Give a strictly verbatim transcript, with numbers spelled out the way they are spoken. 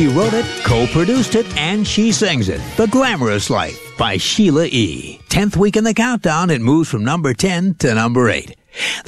She wrote it, co-produced it, and she sings it. The Glamorous Life by Sheila E. Tenth week in the countdown, it moves from number ten to number eight.